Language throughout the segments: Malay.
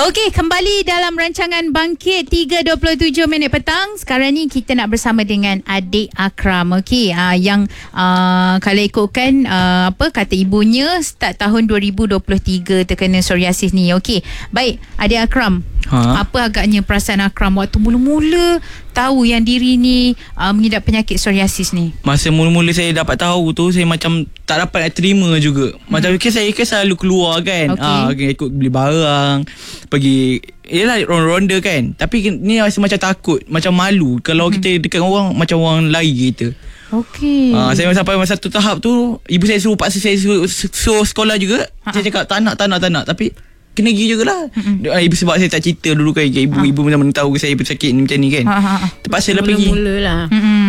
Okey, kembali dalam rancangan Bangkit 3.27 minit petang. Sekarang ni kita nak bersama dengan adik Akram. Okey, yang kalau ikutkan apa kata ibunya, start tahun 2023 terkena psoriasis ni. Okey, baik adik Akram. Apa agaknya perasaan Akram waktu mula-mula tahu yang diri ni mengidap penyakit psoriasis ni? Masa mula-mula saya dapat tahu tu, saya macam tak dapat nak terima juga. Macam saya kan selalu keluar kan, ikut beli barang, pergi yelah ronda kan. Tapi ni rasa macam takut, macam malu kalau kita dekat orang, macam orang lari kita. Okey. Saya sampai masa satu tahap tu, ibu saya suruh paksa saya suruh sekolah juga. Saya cakap tak nak, tapi kena pergi jugalah. Ibu sebab saya tak cerita dulu kan, ibu mana tahu saya sakit ni macam ni kan. Terpaksa lah pergi. Mula-mula lah.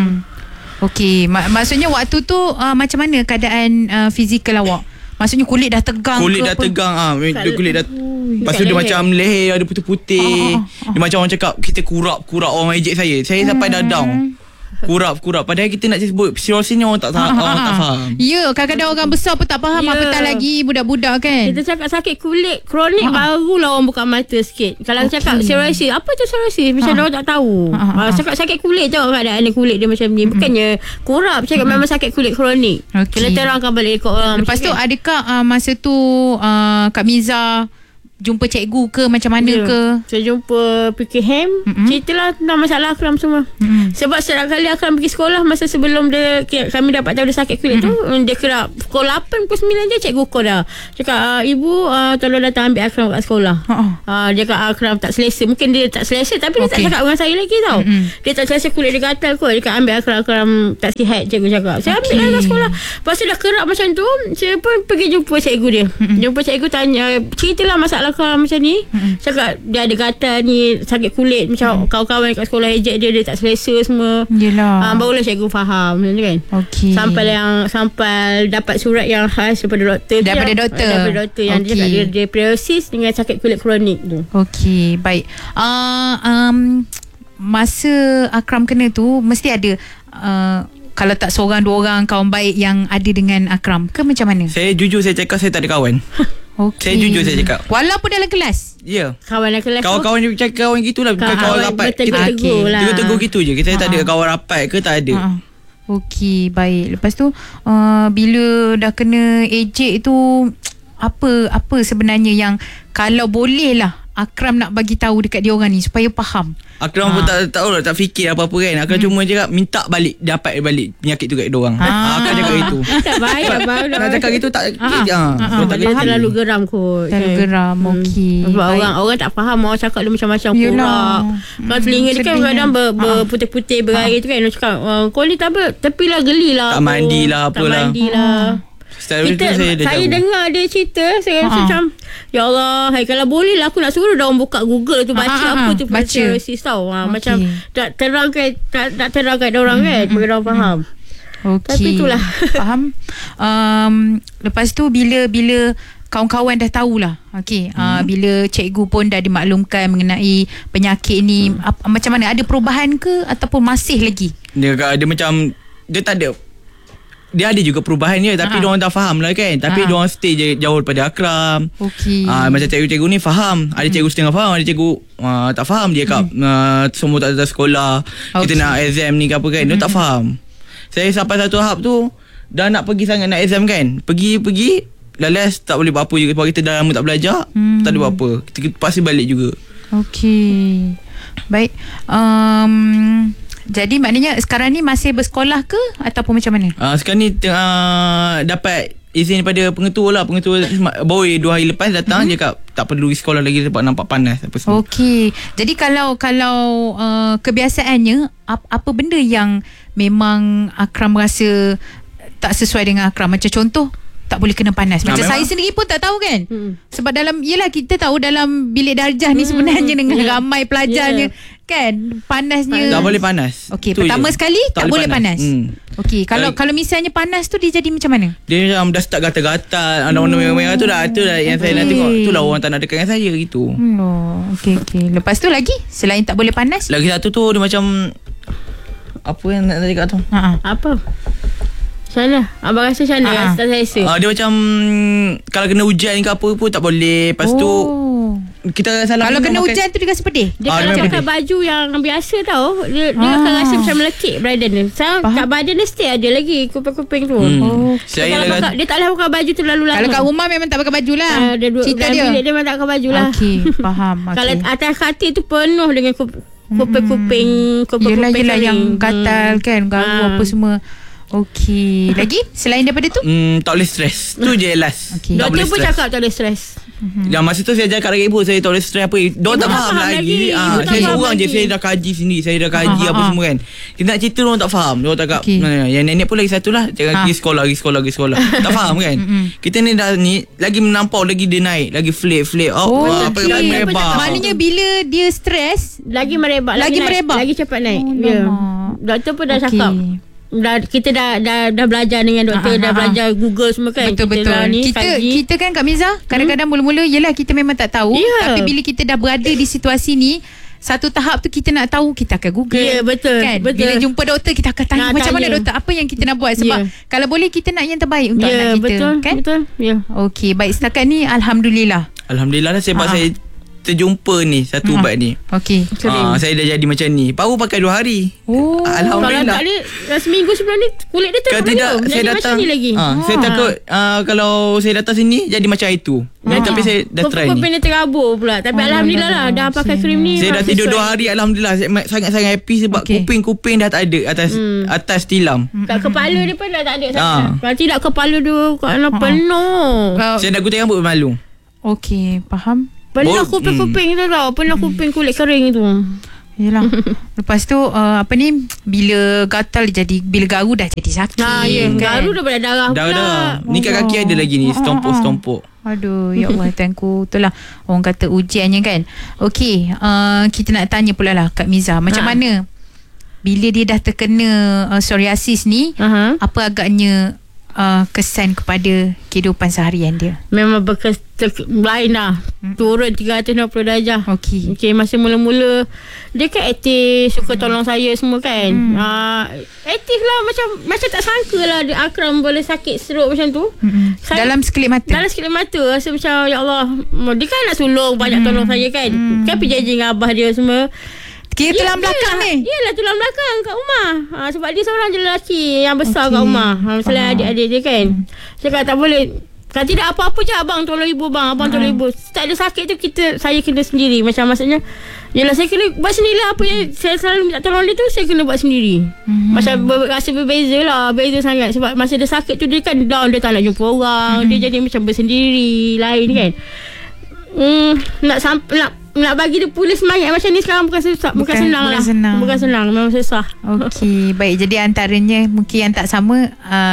Okey, maksudnya waktu tu macam mana keadaan fizikal awak? Maksudnya kulit dah tegang. Kulit dah tegang kulit dah. Lepas tu dia macam leher ada putih-putih. Dia macam orang cakap kita kurap orang ejek saya. Saya sampai dah down. Kurap. Padahal kita nak sebut psoriasis ni orang tak faham. Ya, kadang-kadang orang besar pun tak faham, apatah lagi budak-budak kan. Kita cakap sakit kulit kronik barulah orang buka mata sikit. Kalau cakap psoriasis, apa tu psoriasis? Macam orang tak tahu. Cakap sakit kulit je keadaan kulit dia macam ni. Bukannya kurap, cakap memang sakit kulit kronik. Kena terangkan balik ikut orang. Lepas tu adakah masa tu Kak Miza jumpa cikgu ke macam mana ke? Saya jumpa PKM, ceritalah tentang masalah Akram semua. Sebab setiap kali Akram pergi sekolah, masa sebelum kami dapat tahu dia sakit kulit tu, dia kira pukul 8, pukul 9 je cikgu call dah. Cakap, ibu tolong datang ambil Akram kat sekolah. Dia kata Akram tak selesa. Mungkin dia tak selesa, tapi dia tak cakap dengan saya lagi tau. Dia tak selesa, kulit dia gatal kot. Dia kata ambil Akram tak sihat, cikgu cakap. Saya ambil lah kat sekolah. Lepas tu dah kerap macam tu, saya pun pergi jumpa cikgu dia. Jumpa cikgu, tanya, ceritalah masalah Akram macam ni. Cakap dia ada gatal ni, sakit kulit, macam kawan-kawan kat sekolah ejek dia tak selesa semua. Yelah. Barulah cikgu faham kan. Okey. Sampai dapat surat yang khas daripada doktor. Daripada doktor yang dia cakap dia psoriasis dengan sakit kulit kronik tu. Okey, baik. Masa Akram kena tu mesti ada kalau tak seorang dua orang kawan baik yang ada dengan Akram ke macam mana? Saya jujur saya cakap saya tak ada kawan. Okay. Saya jujur saya cakap. Walaupun dalam kelas? Ya. Kawan dalam kelas. Kawan-kawan cakap kawan gitulah, bukan kawan rapat. Kita tegur gitu je. Kita tak ada kawan rapat ke, tak ada. Okey, baik. Lepas tu bila dah kena ejek tu, apa sebenarnya yang kalau boleh lah Akram nak bagi tahu dekat dia orang ni supaya faham? Akram pun tak tahu lah, tak fikir apa-apa kan. Akram cuma cakap minta balik, dapat balik penyakit tu kat dia orang. Akram cakap itu. Tak baik baru nak cakap gitu tak dia terlalu geram kot. Terlalu geram. Okey. Sebab orang tak faham, orang cakap dia macam-macam kurap. Kalau telinga dia kan kadang berputih-putih berair tu kan. Dia cakap kau ni tak apa, tepilah gelilah. Tak mandilah apalah. Saya dengar dia cerita, saya rasa macam ya Allah, kalau boleh lah aku nak suruh dia orang buka Google tu, baca apa tu psoriasis tau. Macam tak terangkan dia orang kan, bagi dia orang faham. Tapi itulah faham. Lepas tu bila kawan-kawan dah tahulah, bila cikgu pun dah dimaklumkan mengenai penyakit ni, macam mana, ada perubahan ke ataupun masih lagi? Dia macam dia tak ada. Dia ada juga perubahan dia, tapi diorang tak faham lah kan. Tapi diorang stay je jauh daripada Akram. Macam cikgu-cikgu ni faham. Ada cikgu setengah faham, ada cikgu tak faham. Dia kat semua tak ada sekolah, kita nak exam ni ke apa kan. Dia tak faham. Saya sampai satu tahap tu dah nak pergi sangat nak exam kan. Pergi last tak boleh buat apa juga sebab kita dah lama tak belajar. Tak ada buat apa, kita pasti balik juga. Okey, baik. Jadi maknanya sekarang ni masih bersekolah ke ataupun macam mana? Sekarang ni dapat izin daripada pengetua lah. Pengetua baru 2 hari lepas datang, dia cakap tak perlu pergi sekolah lagi sebab nampak panas apa semua. Okey. Jadi kalau kebiasaannya apa benda yang memang Akram rasa tak sesuai dengan Akram? Macam contoh, tak boleh kena panas. Macam saya sendiri pun tak tahu kan. Sebab yelah kita tahu dalam bilik darjah ni sebenarnya dengan ramai pelajarnya kan, panasnya tak boleh panas. Okey, pertama sekali tak boleh panas. Okey, kalau misalnya panas tu dia jadi macam mana? Dia macam dah start gatal-gatal, ada warna merah-merah tu dah yang saya nak tengok. Itulah orang tak nak dekat dengan saya gitu. Okey. Lepas tu lagi, selain tak boleh panas, lagi satu tu dia macam apa yang nak cakap tu? Apa? Macam mana? Abang rasa macam mana? Tak selesa. Dia macam kalau kena hujan ke apa pun tak boleh. Lepas tu kita salah. Kalau kena hujan tu dia rasa pedih. Dia kalau pakai baju yang biasa tau, dia akan rasa macam melekit badan dia. Kat badan dia stay ada lagi kuping-kuping tu. Dia tak boleh pakai baju terlalu lama. Kalau kat rumah memang tak pakai baju lah. Cerita dia memang tak pakai baju lah. Okey, faham. Kalau atas katil tu penuh dengan kuping-kuping. Yelah yang gatal kan, garu apa semua. Okey. Lagi selain daripada tu? Tak boleh stres. Tu je last. Doktor pun cakap tak boleh stres. Dan masa tu saya cakap dengan ibu, saya tak boleh stres apa. Diorang tak faham lagi. Saya seorang je, saya dah kaji sendiri. Saya dah kaji apa semua kan. Kita nak cerita, diorang tak faham. Diorang tak yang nenek pun lagi satu lah. Jangan pergi sekolah. Tak faham kan. Kita ni dah ni lagi menampau, lagi dia naik, lagi flip. Maknanya bila dia stres lagi merebak, lagi cepat naik. Doktor pun dah cakap. Kita dah belajar dengan doktor, dah belajar Google semua kan. Betul. Kita kan Kak Miza, kadang-kadang mula-mula yelah kita memang tak tahu, tapi bila kita dah berada di situasi ni, satu tahap tu kita nak tahu, kita akan Google. Ya, betul. Kan? Bila jumpa doktor, kita akan tanya macam mana doktor, apa yang kita nak buat. Sebab kalau boleh kita nak yang terbaik untuk anak kita. Betul, kan? Betul. Okey, baik, setakat ni Alhamdulillah lah sebab saya terjumpa ni satu ubat ni. Okey. Saya dah jadi macam ni. Baru pakai 2 hari. Alhamdulillah. Kalau seminggu sebelum ni kulit dia kalau tidak saya datang macam ni lagi. Saya takut kalau saya datang sini jadi macam itu. Tapi saya dah try ni. Kuping dia terabur pula. Tapi Alhamdulillah lah dah pakai krim ni. Saya dah tidur 2 hari. Alhamdulillah. Saya sangat-sangat happy sebab kuping-kuping dah tak ada atas tilam. Kat kepala dia pun dah tak ada. Kalau tidak kepala dia penuh. Saya dah gunting rambut malu. Okey, faham. Penuh kuping-kuping tu tau. Penuh kuping kulit kering tu. Yelah. Lepas tu bila gatal jadi, bila garu dah jadi sakit. Kan? Garu dah berdarah pula. Ni kat kaki ada lagi ni, setompok-setompok. Aduh, ya Allah Tuanku. Itulah orang kata ujiannya kan. Okey, kita nak tanya pula lah Kak Miza, macam mana bila dia dah terkena psoriasis ni, apa agaknya kesan kepada kehidupan seharian dia? Memang lain lah. Turun 360 darjah. Okey, masa mula-mula dia kan aktif, suka tolong saya semua kan. Aktif lah, macam tak sangka lah Akram boleh sakit stroke macam tu. Dalam sekelip mata rasa macam ya Allah, dia kan nak sulung, banyak tolong saya kan. Kan pergi janji dengan abah dia semua. Kira tulang belakang ni. Yelah, tulang belakang kat rumah. Sebab dia seorang je lelaki yang besar kat rumah. Selain adik-adik dia kan. Saya kata tak boleh. Kalau tidak apa-apa je, abang tolong ibu bang. Abang tolong ibu. Tak ada sakit tu saya kena sendiri. Macam maksudnya, yelah saya kena buat sendiri lah. Apa yang saya selalu minta tolong dia tu, saya kena buat sendiri. Macam rasa berbeza lah. Beza sangat. Sebab masa dia sakit tu, dia kan down. Dia tak nak jumpa orang. Dia jadi macam bersendiri. Lain kan. Nak bagi dia pulih semangat macam ni sekarang bukan senang. Memang susah. Okey, baik. Jadi antaranya mungkin yang tak sama,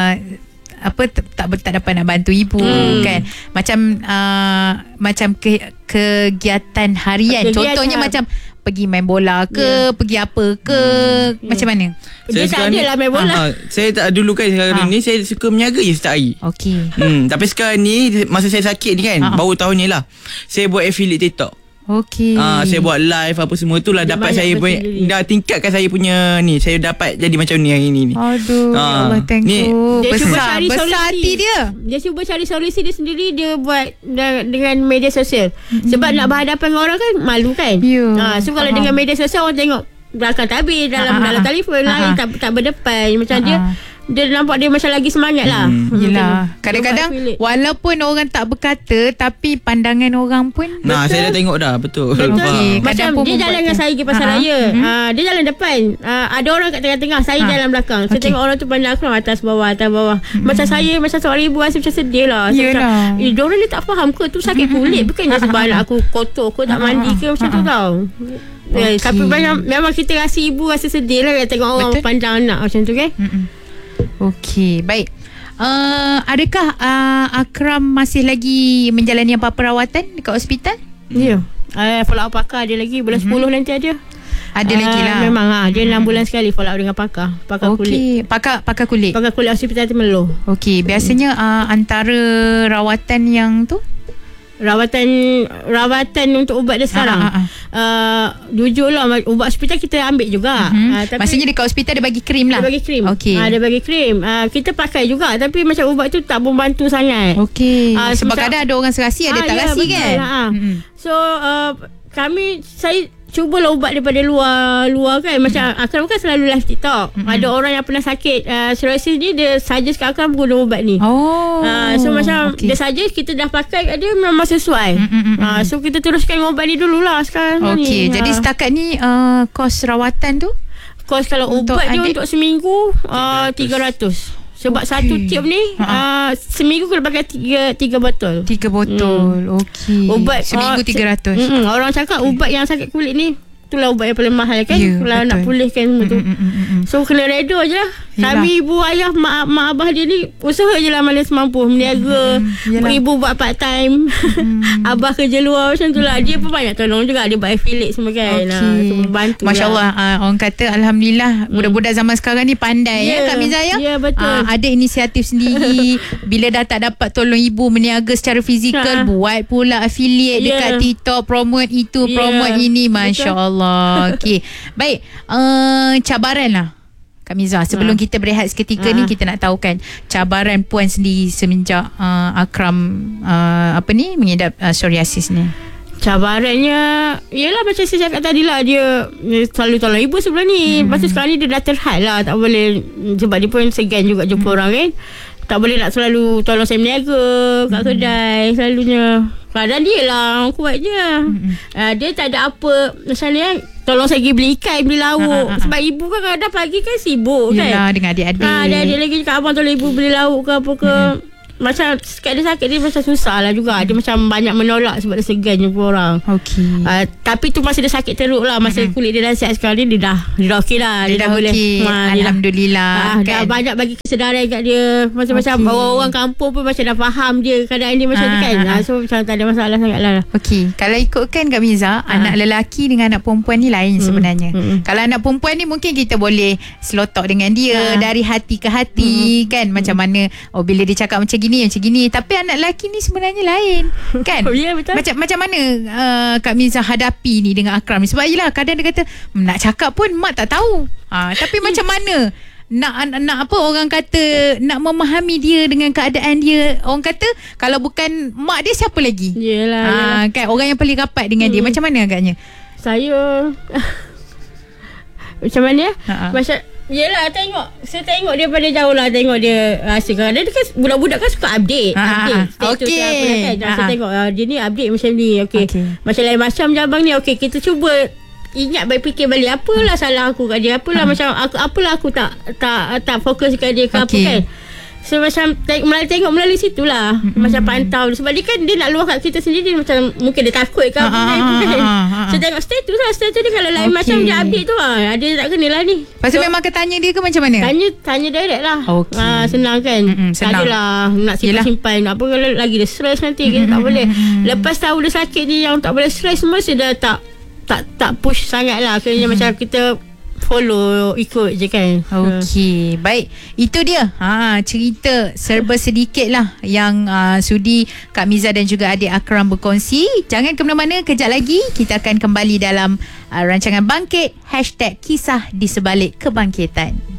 tak dapat nak bantu ibu kan. Macam kegiatan harian. Contohnya macam pergi main bola ke, pergi apa ke, macam mana? Dia tak ada lah main bola. Saya tak dulu kan, sekarang ni saya suka meniaga je setiap hari. Okey. Tapi sekarang ni masa saya sakit ni kan, baru tahun ni lah, saya buat affiliate TikTok. Okey. Saya buat live apa semua tu lah, dapat saya dah tingkatkan saya punya ni. Saya dapat jadi macam ni hari ni. Aduh, ya Allah, thank you. Dia besar hati dia. Dia cuba cari solusi dia sendiri. Dia buat dengan media sosial. Sebab nak berhadapan dengan orang kan malu kan. So kalau dengan media sosial, orang tengok belakang tabir dalam telefon lain, tak berdepan. Macam dia nampak dia macam lagi semangat lah. Yelah, kadang-kadang walaupun orang tak berkata, tapi pandangan orang pun saya dah tengok dah. Betul. Macam dia jalan dengan saya pergi pasar raya. Dia jalan depan, ada orang kat tengah-tengah, saya jalan belakang. Saya tengok orang tu pandang aku atas bawah. Macam saya, macam seorang ibu rasa macam sedih lah. Diorang ni tak faham ke tu sakit kulit, bukannya sebab anak aku kotor, aku tak mandi ke, macam tu tau. Tapi memang kita rasa ibu rasa sedih lah tengok orang pandang anak macam tu kan. Okey, baik. Adakah Akram masih lagi menjalani apa perawatan dekat hospital? Ya. Follow up pakar dia lagi bulan 10 nanti ada. Ada lagi lah. Memang dia 6 bulan sekali follow up dengan pakar kulit. Pakar kulit. Pakar kulit hospital Temerloh. Okey, biasanya antara rawatan yang tu rawatan untuk ubat dia sekarang. Jujurlah, ubat hospital kita ambil juga. Tapi maksudnya dekat hospital dia bagi krim lah. Dia bagi krim. Okey. Dia bagi krim. Kita pakai juga, tapi macam ubat tu tak membantu sangat. Okey. Sebab kadang ada orang serasi, ada tak rasi kan. So saya cubalah ubat daripada luar kan. Macam Akram kan selalu live TikTok. Ada orang yang pernah sakit psoriasis ni, dia suggest kat Akram guna ubat ni. So macam dia suggest, kita dah pakai kat dia, memang sesuai. So kita teruskan ubat ni dululah sekarang ni. Jadi setakat ni kos rawatan tu, kos kalau ubat dia untuk seminggu 300. Sebab satu tube ni seminggu kena pakai 3 botol. 3 botol. Okey. Ubat seminggu 300. Orang cakap ubat yang sakit kulit ni, itulah ubat yang paling mahal kan. Kalau nak pulihkan semua tu. So kena reda je lah. Kami ibu ayah mak abah dia ni usaha je lah mana semampu. Meniaga. Ibu buat part time. Abah kerja luar macam tu lah. Dia pun banyak tolong juga. Dia buat affiliate semua kan. So bantu. Masya Allah. Orang kata Alhamdulillah, budak-budak zaman sekarang ni pandai Kak Miza ya. Ya betul. Ada inisiatif sendiri. Bila dah tak dapat tolong ibu meniaga secara fizikal, buat pula affiliate dekat TikTok, promote itu, promote ini. Masya Allah. Okey. Baik. Cabaran lah Kak Miza, sebelum kita berehat seketika ni, kita nak tahu kan cabaran puan sendiri semenjak Akram mengidap psoriasis ni. Cabarannya ialah macam saya cakap tadi lah, dia selalu tolong ibu sebelum ni. Lepas tu sekarang ni dia dah terhad lah, tak boleh, sebab dia pun segan juga jumpa orang kan. Tak boleh nak selalu tolong saya meniaga kat kedai selalunya. Kadang dia lah kuat je. Dia tak ada apa misalnya tolong saya pergi beli ikan, beli lauk. Sebab ibu kan kadang pagi kan sibuk kan. Yelah, dengan adik-adik. Adik-adik lagi cakap abang tolong ibu beli lauk ke apa ke. Macam sekat dia sakit, dia macam susah lah juga. Dia macam banyak menolak sebab dia segan jumpa orang. Okey. Tapi tu masa dia sakit teruk lah. Masa kulit dia dah sihat sekarang ni, dia dah okey lah. Dia dah boleh. Alhamdulillah. Dah banyak bagi kesedaran kat dia. Macam-macam orang kampung pun macam dah faham dia keadaan dia macam ni kan. So macam tak ada masalah sangat lah. Okey. Kalau ikutkan Kak Miza, anak lelaki dengan anak perempuan ni lain sebenarnya. Kalau anak perempuan ni mungkin kita boleh slow talk dengan dia dari hati ke hati kan. Macam mana bila dia cakap macam gini, tapi anak lelaki ni sebenarnya lain kan. Betul. Macam mana Kak Miza hadapi ni dengan Akram ni? Sebab yelah kadang dia kata nak cakap pun mak tak tahu. Tapi macam mana nak apa orang kata, nak memahami dia dengan keadaan dia. Orang kata kalau bukan mak dia, siapa lagi? Yelah. Kan orang yang paling rapat dengan dia. Macam mana agaknya? Saya macam mana? Macam yelah, saya tengok dia pada jauh lah. Tengok dia kadang dia kan, budak-budak kan suka update status kan. Saya tengok dia ni update macam ni. Macam lain macam je abang ni. Kita cuba ingat baik, fikir balik apalah salah aku kat dia, apalah macam apalah aku tak fokus kat dia ke apa kan. So macam tengok melalui situ lah. Macam pantau. Sebab dia kan, dia nak luar kat kita sendiri, dia macam mungkin dia takut ke apa kan. So tengok status dia kalau lain macam dia update tu dia tak kena lah ni. Lepas tu memang ketanya dia ke macam mana? Tanya direct lah. Senang kan. Tak Senang. adalah nak simpan apa kalau lagi dia stress nanti. Kita tak boleh. Lepas tahu dia sakit ni, yang tak boleh stress semua, dia dah tak push sangat lah. Kena macam kita follow, ikut je kan. Okey, baik. Itu dia cerita serba sedikit lah yang sudi Kak Miza dan juga adik Akram berkongsi. Jangan ke mana-mana, kejap lagi kita akan kembali dalam rancangan Bangkit #Kisah di Sebalik Kebangkitan.